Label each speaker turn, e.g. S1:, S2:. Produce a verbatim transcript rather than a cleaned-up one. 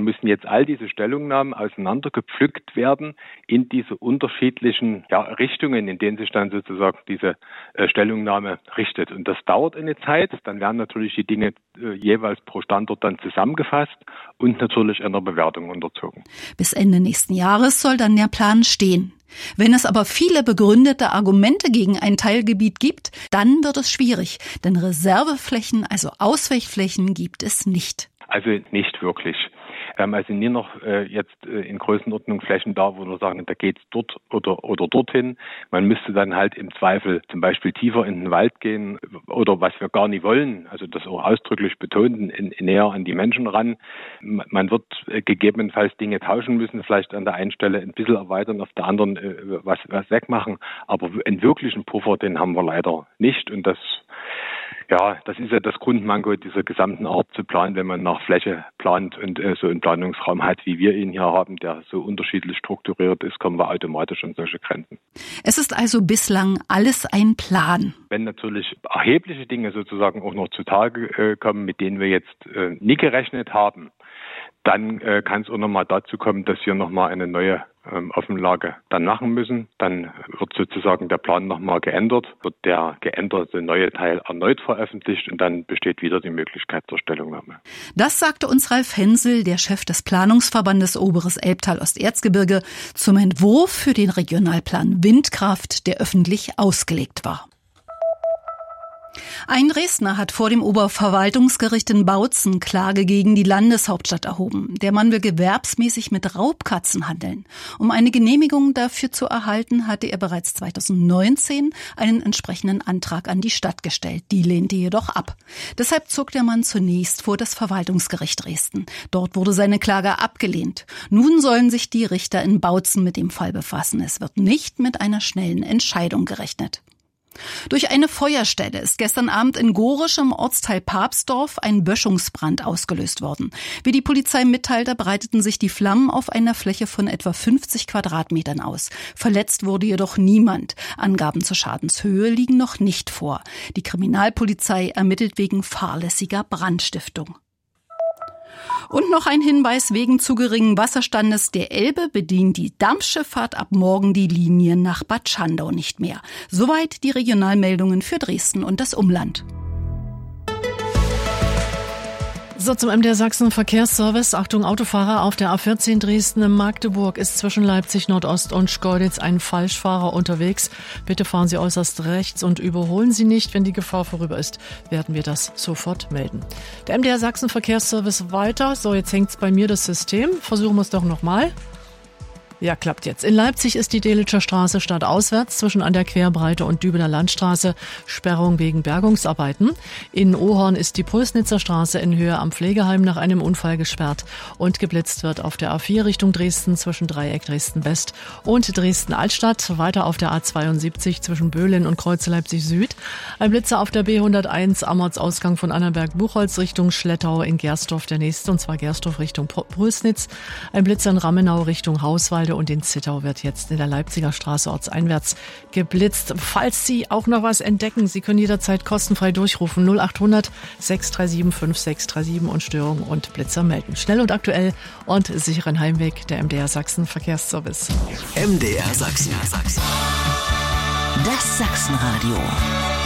S1: müssen jetzt all diese Stellungnahmen auseinandergepflückt werden in diese unterschiedlichen ja, Richtungen, in denen sich dann sozusagen diese äh, Stellungnahme richtet. Und das dauert eine Zeit. Dann werden natürlich die Dinge äh, jeweils pro Standort dann zusammengefasst und natürlich einer Bewertung unterzogen.
S2: Bis Ende nächsten Jahres soll dann der Plan stehen. Wenn es aber viele begründete Argumente gegen ein Teilgebiet gibt, dann wird es schwierig, denn Reserveflächen, also Ausweichflächen, gibt es nicht.
S1: Also nicht wirklich. Wir haben also nie noch äh, jetzt äh, in Größenordnung Flächen da, wo wir sagen, da geht's dort oder oder dorthin. Man müsste dann halt im Zweifel zum Beispiel tiefer in den Wald gehen oder was wir gar nicht wollen, also das auch ausdrücklich betonen, in, in näher an die Menschen ran. Man wird äh, gegebenenfalls Dinge tauschen müssen, vielleicht an der einen Stelle ein bisschen erweitern, auf der anderen äh, was, was wegmachen. Aber einen wirklichen Puffer, den haben wir leider nicht und das Ja, das ist ja das Grundmanko dieser gesamten Art zu planen, wenn man nach Fläche plant und äh, so einen Planungsraum hat, wie wir ihn hier haben, der so unterschiedlich strukturiert ist, kommen wir automatisch an solche Grenzen.
S2: Es ist also bislang alles ein Plan.
S1: Wenn natürlich erhebliche Dinge sozusagen auch noch zutage äh, kommen, mit denen wir jetzt äh, nie gerechnet haben, dann äh, kann es auch nochmal dazu kommen, dass wir nochmal eine neue ähm, Offenlage dann machen müssen. Dann wird sozusagen der Plan nochmal geändert, wird der geänderte neue Teil erneut veröffentlicht und dann besteht wieder die Möglichkeit zur Stellungnahme.
S2: Das sagte uns Ralf Hensel, der Chef des Planungsverbandes Oberes Elbtal-Osterzgebirge, zum Entwurf für den Regionalplan Windkraft, der öffentlich ausgelegt war. Ein Dresdner hat vor dem Oberverwaltungsgericht in Bautzen Klage gegen die Landeshauptstadt erhoben. Der Mann will gewerbsmäßig mit Raubkatzen handeln. Um eine Genehmigung dafür zu erhalten, hatte er bereits zweitausendneunzehn einen entsprechenden Antrag an die Stadt gestellt. Die lehnte jedoch ab. Deshalb zog der Mann zunächst vor das Verwaltungsgericht Dresden. Dort wurde seine Klage abgelehnt. Nun sollen sich die Richter in Bautzen mit dem Fall befassen. Es wird nicht mit einer schnellen Entscheidung gerechnet. Durch eine Feuerstelle ist gestern Abend in Gorisch im Ortsteil Papsdorf ein Böschungsbrand ausgelöst worden. Wie die Polizei mitteilte, breiteten sich die Flammen auf einer Fläche von etwa fünfzig Quadratmetern aus. Verletzt wurde jedoch niemand. Angaben zur Schadenshöhe liegen noch nicht vor. Die Kriminalpolizei ermittelt wegen fahrlässiger Brandstiftung. Und noch ein Hinweis: Wegen zu geringen Wasserstandes der Elbe bedient die Dampfschifffahrt ab morgen die Linie nach Bad Schandau nicht mehr. Soweit die Regionalmeldungen für Dresden und das Umland.
S3: So, zum M D R Sachsen Verkehrsservice. Achtung, Autofahrer auf der A vierzehn Dresden-Magdeburg ist zwischen Leipzig Nordost und Schkeuditz ein Falschfahrer unterwegs. Bitte fahren Sie äußerst rechts und überholen Sie nicht. Wenn die Gefahr vorüber ist, werden wir das sofort melden. Der M D R Sachsen Verkehrsservice weiter. So, jetzt hängt's bei mir das System. Versuchen wir es doch nochmal. Ja, klappt jetzt. In Leipzig ist die Delitzscher Straße stadtauswärts zwischen an der Querbreite und Dübener Landstraße Sperrung wegen Bergungsarbeiten. In Ohorn ist die Prösnitzer Straße in Höhe am Pflegeheim nach einem Unfall gesperrt und geblitzt wird auf der A vier Richtung Dresden zwischen Dreieck Dresden-West und Dresden-Altstadt. Weiter auf der A zweiundsiebzig zwischen Böhlen und Kreuze Leipzig-Süd. Ein Blitzer auf der B hunderteins am Ortsausgang von Annaberg-Buchholz Richtung Schlettau in Gersdorf der nächste, und zwar Gersdorf Richtung Prösnitz. Ein Blitzer in Ramenau Richtung Hauswald und in Zittau wird jetzt in der Leipziger Straße ortseinwärts geblitzt. Falls Sie auch noch was entdecken, Sie können jederzeit kostenfrei durchrufen null acht hundert sechs drei sieben fünf sechs drei sieben und Störung und Blitzer melden. Schnell und aktuell und sicheren Heimweg, der M D R Sachsen Verkehrsservice.
S4: M D R Sachsen. Das Sachsenradio.